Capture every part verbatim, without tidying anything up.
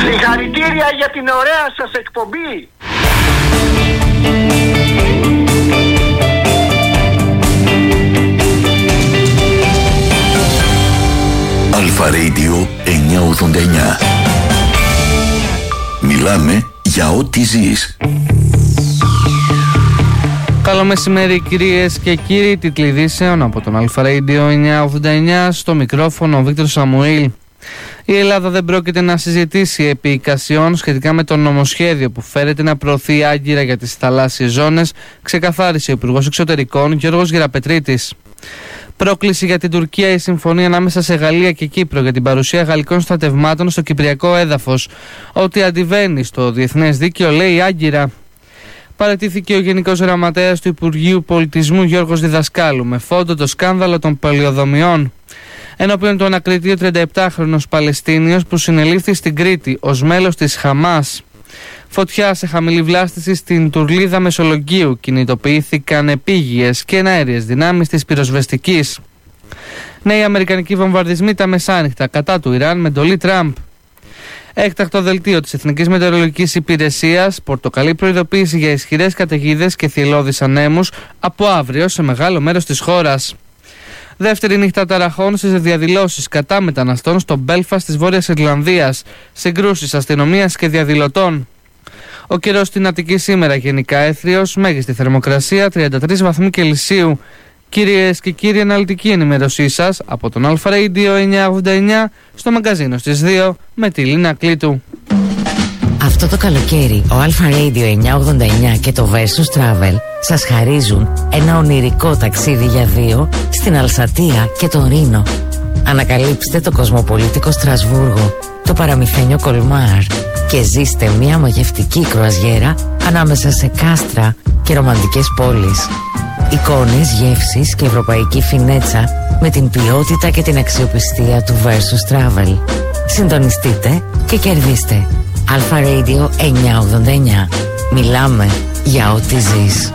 Συγχαρητήρια για την ωραία σας εκπομπή. Αλφα Radio εννιακόσια ογδόντα εννιά. Μιλάμε για ό,τι ζεις. Καλό μεσημέρι κυρίες και κύριοι, τίτλοι ειδήσεων από τον Αλφα Radio εννιακόσια ογδόντα εννιά, στο μικρόφωνο ο Βίκτορ Σαμουήλ. Η Ελλάδα δεν πρόκειται να συζητήσει επί εικασιών σχετικά με το νομοσχέδιο που φέρεται να προωθεί άγκυρα για τις θαλάσσιες ζώνες, ξεκαθάρισε ο Υπουργός Εξωτερικών Γιώργος Γεραπετρίτης. Πρόκληση για την Τουρκία η συμφωνία ανάμεσα σε Γαλλία και Κύπρο για την παρουσία γαλλικών στρατευμάτων στο κυπριακό έδαφος. Ότι αντιβαίνει στο διεθνές δίκαιο, λέει άγκυρα. Παραιτήθηκε ο Γενικός Γραμματέας του Υπουργείου Πολιτισμού Γιώργος Διδασκάλου με φόντο το σκάνδαλο των πολιοδομιών. Ενώπιον του ανακριτή ο τριανταεπτάχρονος Παλαιστίνιος που συνελήφθη στην Κρήτη ως μέλος της Χαμάς. Φωτιά σε χαμηλή βλάστηση στην Τουρλίδα Μεσολογγίου. Κινητοποιήθηκαν επίγειες και εναέριες δυνάμεις της πυροσβεστικής. Νέοι αμερικανικοί βομβαρδισμοί τα μεσάνυχτα κατά του Ιράν με εντολή Τραμπ. Έκτακτο δελτίο της Εθνικής Μετεωρολογικής Υπηρεσίας. Πορτοκαλί προειδοποίηση για ισχυρές καταιγίδες και θυελλώδεις ανέμους από αύριο σε μεγάλο μέρος της χώρας. Δεύτερη νύχτα ταραχών στις διαδηλώσεις κατά μεταναστών στο Μπέλφαστ της Βόρειας Ιρλανδίας. Συγκρούσεις αστυνομίας και διαδηλωτών. Ο καιρός στην Αττική σήμερα γενικά έθριος, μέγιστη θερμοκρασία τριάντα τρεις βαθμοί Κελσίου. Κυρίες και κύριοι, αναλυτική ενημέρωσή σας από τον Αλφα Radio εννιακόσια ογδόντα εννιά στο μαγκαζίνο στις δύο με τη Λίνα Κλήτου. Αυτό το καλοκαίρι ο Αλφα Radio εννιακόσια ογδόντα εννιά και το Versus Travel σας χαρίζουν ένα ονειρικό ταξίδι για δύο στην Αλσατία και τον Ρήνο. Ανακαλύψτε το κοσμοπολίτικο Στρασβούργο, το παραμυθένιο Κολμάρ και ζήστε μια μαγευτική κρουαζιέρα ανάμεσα σε κάστρα και ρομαντικές πόλεις. Εικόνες, γεύσεις και ευρωπαϊκή φινέτσα με την ποιότητα και την αξιοπιστία του Versus Travel. Συντονιστείτε και κερδίστε. Αλφα Radio εννιακόσια ογδόντα εννιά. Μιλάμε για ό,τι ζεις.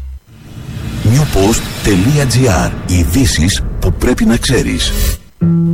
newpost.gr. Ειδήσεις που πρέπει να ξέρεις.